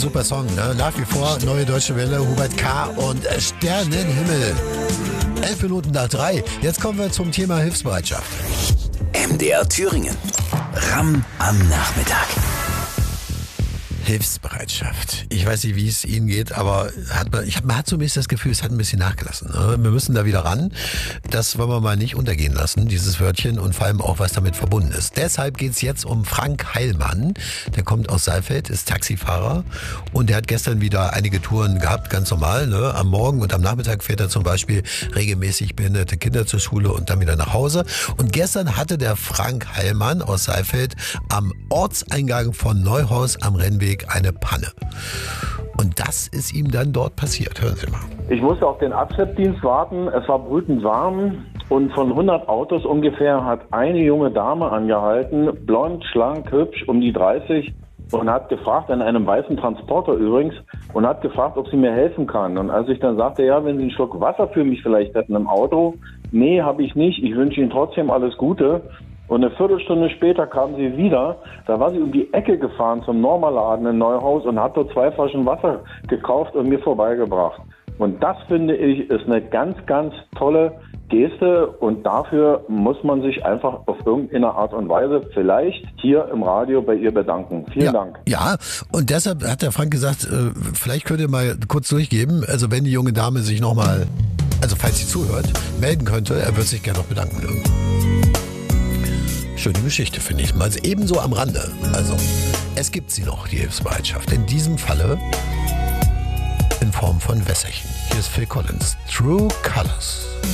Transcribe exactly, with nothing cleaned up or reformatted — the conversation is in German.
super Song, ne? Nach wie vor Neue Deutsche Welle, Hubert K. und Sternenhimmel. Elf Minuten nach drei. Jetzt kommen wir zum Thema Hilfsbereitschaft. M D R Thüringen. Ram am Nachmittag. Hilfsbereitschaft. Ich weiß nicht, wie es Ihnen geht, aber hat man, ich hab, man hat so ein bisschen das Gefühl, es hat ein bisschen nachgelassen. Ne? Wir müssen da wieder ran. Das wollen wir mal nicht untergehen lassen, dieses Wörtchen, und vor allem auch, was damit verbunden ist. Deshalb geht es jetzt um Frank Heilmann. Der kommt aus Saalfeld, ist Taxifahrer und der hat gestern wieder einige Touren gehabt, ganz normal. Ne? Am Morgen und am Nachmittag fährt er zum Beispiel regelmäßig behinderte Kinder zur Schule und dann wieder nach Hause. Und gestern hatte der Frank Heilmann aus Saalfeld am Ortseingang von Neuhaus am Rennweg eine Panne. Und das ist ihm dann dort passiert. Hören Sie mal. Ich musste auf den Abschleppdienst warten. Es war brütend warm und von hundert Autos ungefähr hat eine junge Dame angehalten, blond, schlank, hübsch, um die dreißig, und hat gefragt, in einem weißen Transporter übrigens, und hat gefragt, ob sie mir helfen kann. Und als ich dann sagte, ja, wenn Sie einen Schluck Wasser für mich vielleicht hätten im Auto, nee, habe ich nicht, ich wünsche Ihnen trotzdem alles Gute. Und eine Viertelstunde später kam sie wieder, da war sie um die Ecke gefahren zum Normaladen in Neuhaus und hat dort zwei Flaschen Wasser gekauft und mir vorbeigebracht. Und das, finde ich, ist eine ganz, ganz tolle Geste, und dafür muss man sich einfach auf irgendeine Art und Weise vielleicht hier im Radio bei ihr bedanken. Vielen ja, Dank. Ja, und deshalb hat der Frank gesagt, äh, vielleicht könnt ihr mal kurz durchgeben, also wenn die junge Dame sich nochmal, also falls sie zuhört, melden könnte, er wird sich gerne noch bedanken. Schöne Geschichte, finde ich mal. Also ebenso am Rande. Also, es gibt sie noch, die Hilfsbereitschaft. In diesem Falle in Form von Wässerchen. Hier ist Phil Collins. True Colors.